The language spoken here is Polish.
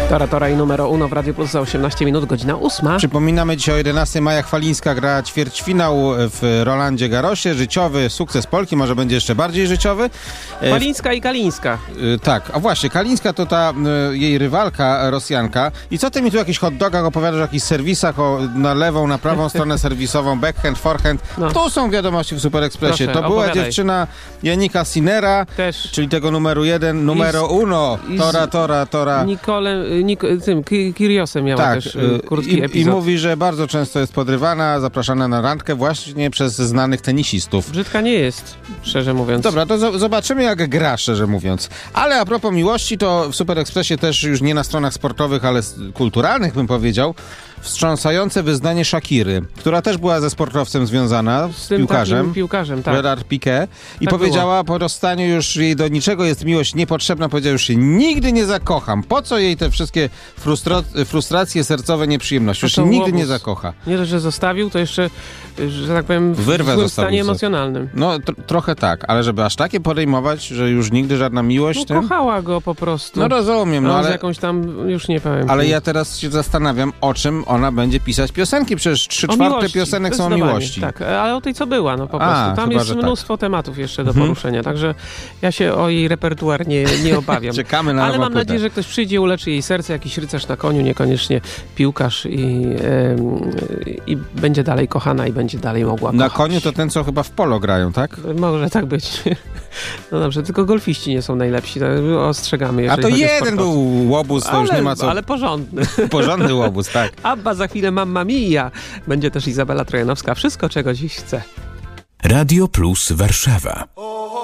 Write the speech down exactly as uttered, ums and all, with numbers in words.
Tora Tora i numero uno w Radio Plus za osiemnaście minut, godzina ósma. Przypominamy, dzisiaj o jedenastej Maja Chwalińska gra ćwierćfinał w Rolandzie Garrosie. Życiowy sukces Polki, może będzie jeszcze bardziej życiowy. Chwalińska i Kalińska. Tak, a właśnie, Kalińska to ta jej rywalka, Rosjanka. I co ty mi tu o jakichś hot dogach opowiadasz, o jakichś serwisach, o, na lewą, na prawą stronę serwisową, backhand, forehand. No. To są wiadomości w Super Expressie. Proszę, to była opowiadaj. dziewczyna Janika Sinnera, Też. czyli tego numeru jeden, numero I z, uno. I Tora, tora, tora. Nicole, Nik, tym, Kyrgiosem miała tak, też y, krótki i, epizod. I mówi, że bardzo często jest podrywana, zapraszana na randkę właśnie przez znanych tenisistów. Brzydka nie jest, szczerze mówiąc. Dobra, to z- zobaczymy jak gra, szczerze mówiąc. Ale a propos miłości, to w Super Expressie też już nie na stronach sportowych, ale s- kulturalnych bym powiedział, wstrząsające wyznanie Shakiry, która też była ze sportowcem związana, z, z tym piłkarzem. takim piłkarzem, tak. Gerard Piqué. I Tak powiedziała po rozstaniu już jej do niczego jest miłość niepotrzebna, powiedziała już się nigdy nie zakocham. Po co jej te wszystkie frustro- frustracje sercowe, nieprzyjemności? Już się nigdy łobuz. nie zakocha. Nie dość, że zostawił, to jeszcze, że tak powiem, w Wyrwę złym zostawił stanie sobie. emocjonalnym. No tr- trochę tak, ale żeby aż takie podejmować, że już nigdy żadna miłość... No ten... kochała go po prostu. No rozumiem, no No, z ale... jakąś tam, już nie powiem. Ale ja teraz się zastanawiam, o czym ona będzie pisać piosenki. Przecież trzy O czwarte miłości, piosenek są o zdecydowanie, miłości. Tak, ale o tej, co była, no po A, prostu. Tam chyba, jest że tak. mnóstwo tematów jeszcze do Mhm. poruszenia, także ja się o jej repertuar nie, nie obawiam. Czekamy na Ale nową mam płytę. nadzieję, że ktoś przyjdzie, uleczy jej serce, jakiś rycerz na koniu, niekoniecznie piłkarz i, em, i będzie dalej kochana i będzie dalej mogła Na kochać. koniu to ten, co chyba w polo grają, tak? Może tak być. No dobrze, tylko golfiści nie są najlepsi, to ostrzegamy. A jeżeli to chodzi o jeden sportowców. był łobuz, to ale, już nie ma co... Ale porządny. Porządny łobuz, tak. Abba, za chwilę Mamma Mia. Będzie też Izabela Trojanowska. Wszystko, czego dziś chce. Radio Plus Warszawa.